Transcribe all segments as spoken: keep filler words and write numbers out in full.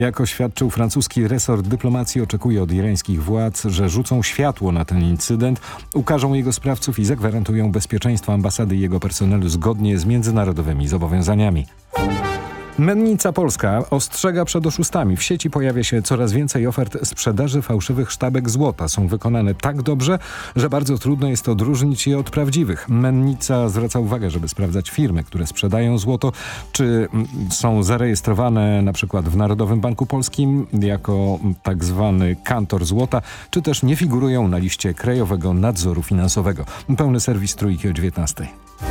Jak oświadczył francuski resort dyplomacji, oczekuje od irańskich władz, że rzucą światło na ten incydent, ukażą jego sprawców i zagwarantują bezpieczeństwo ambasady i jego personelu zgodnie z międzynarodowymi zobowiązaniami. Mennica Polska ostrzega przed oszustami. W sieci pojawia się coraz więcej ofert sprzedaży fałszywych sztabek złota. Są wykonane tak dobrze, że bardzo trudno jest odróżnić je od prawdziwych. Mennica zwraca uwagę, żeby sprawdzać firmy, które sprzedają złoto, czy są zarejestrowane na przykład w Narodowym Banku Polskim jako tak zwany kantor złota, czy też nie figurują na liście Krajowego Nadzoru Finansowego. Pełny serwis Trójki o dziewiętnastej.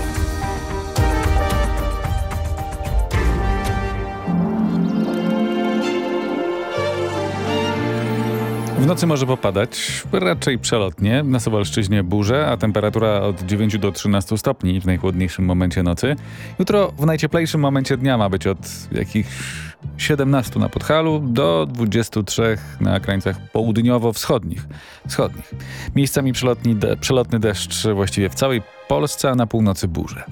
W nocy może popadać, raczej przelotnie, na Suwalszczyźnie burze, a temperatura od dziewięciu do trzynastu stopni w najchłodniejszym momencie nocy. Jutro w najcieplejszym momencie dnia ma być od jakichś siedemnastu na Podhalu do dwudziestu trzech na krańcach południowo-wschodnich. Wschodnich. Miejscami przelotni de- przelotny deszcz właściwie w całej Polsce, a na północy burze.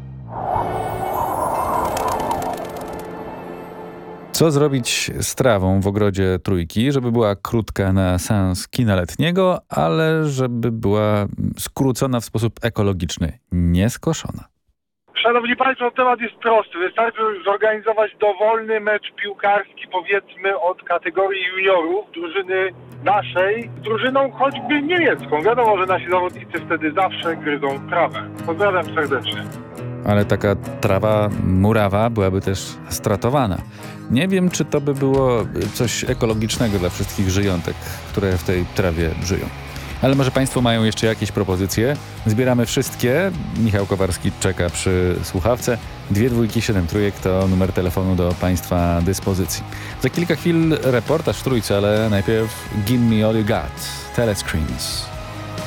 Co zrobić z trawą w ogrodzie Trójki, żeby była krótka na seans kina letniego, ale żeby była skrócona w sposób ekologiczny, nie skoszona? Szanowni Państwo, temat jest prosty. Wystarczy zorganizować dowolny mecz piłkarski, powiedzmy od kategorii juniorów, drużyny naszej, drużyną choćby niemiecką. Wiadomo, że nasi zawodnicy wtedy zawsze gryzą trawę. Pozdrawiam serdecznie. Ale taka trawa murawa byłaby też stratowana. Nie wiem, czy to by było coś ekologicznego dla wszystkich żyjątek, które w tej trawie żyją. Ale może Państwo mają jeszcze jakieś propozycje? Zbieramy wszystkie. Michał Kowarski czeka przy słuchawce. Dwie dwójki, siedem trójek to numer telefonu do Państwa dyspozycji. Za kilka chwil reportaż w Trójce, ale najpierw Give Me All You Got, Telescreens.